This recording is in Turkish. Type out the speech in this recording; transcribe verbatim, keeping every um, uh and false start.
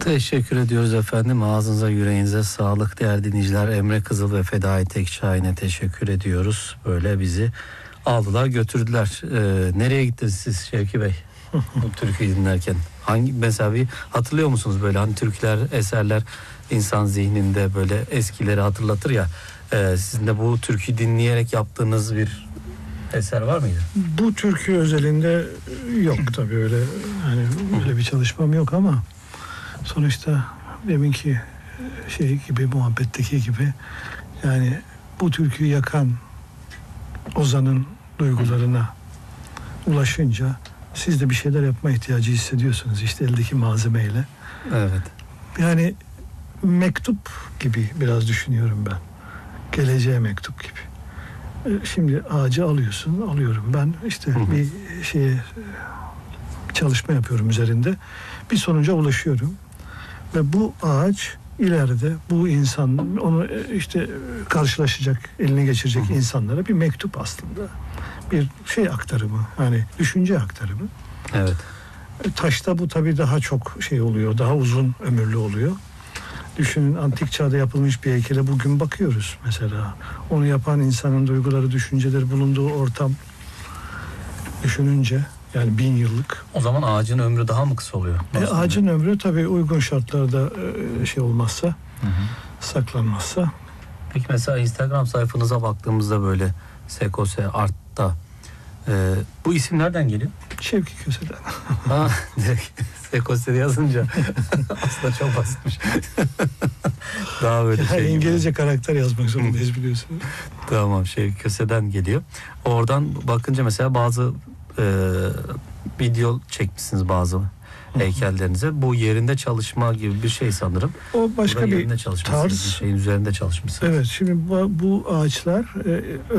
Teşekkür ediyoruz efendim. Ağzınıza yüreğinize sağlık değerli dinleyiciler. Emre Kızıl ve Fedai Tekşahin'e teşekkür ediyoruz. Böyle bizi aldılar götürdüler. Ee, nereye gittiniz siz Şevki Bey? Bu türküyü dinlerken. Hangi mesela bir hatırlıyor musunuz böyle hani türküler, eserler insan zihninde böyle eskileri hatırlatır ya. E, sizin de bu türküyü dinleyerek yaptığınız bir eser var mıydı? Bu türkü özelinde yok tabii, öyle hani öyle bir çalışmam yok ama sonuçta deminki şey gibi, muhabbetteki gibi, yani bu türküyü yakan ozanın duygularına ulaşınca siz de bir şeyler yapma ihtiyacı hissediyorsunuz işte eldeki malzemeyle. Evet. Yani mektup gibi biraz düşünüyorum ben. Geleceğe mektup gibi. Şimdi ağacı alıyorsun, alıyorum ben işte hı hı. bir şeye çalışma yapıyorum üzerinde. Bir sonuca ulaşıyorum. Ve bu ağaç ileride bu insan, onu işte karşılaşacak, eline geçirecek hı hı. insanlara bir mektup aslında. Bir şey aktarımı, yani düşünce aktarımı. Evet. Taşta bu tabii daha çok şey oluyor, daha uzun ömürlü oluyor. Düşünün, antik çağda yapılmış bir heykele bugün bakıyoruz mesela. Onu yapan insanın duyguları, düşünceleri, bulunduğu ortam düşününce, yani bin yıllık. O zaman ağacın ömrü daha mı kısa oluyor? E, ağacın ömrü tabii uygun şartlarda e, şey olmazsa, hı hı. saklanmazsa. Peki mesela Instagram sayfanıza baktığımızda böyle Sekose Art'ta e, bu isim nereden geliyor? Şevki Köse'den. Ha, direkt Sekose yazınca aslında çok basitmiş. Daha böyle ya, şey İngilizce gibi. Karakter yazmak zorundayız biliyorsunuz. Tamam, Şevki Köse'den geliyor. Oradan bakınca mesela bazı e, video çekmişsiniz bazı heykellerinize. Bu yerinde çalışma gibi bir şey sanırım. O başka bir tarz. Bir şeyin üzerinde çalışmışsınız. Evet, şimdi bu, bu ağaçlar e,